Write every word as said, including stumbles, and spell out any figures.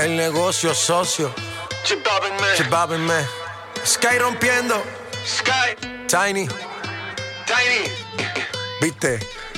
El negocio socio. Chibabinme. Chibabinme. Sky rompiendo. Sky. Tiny. Tiny. ¿Viste?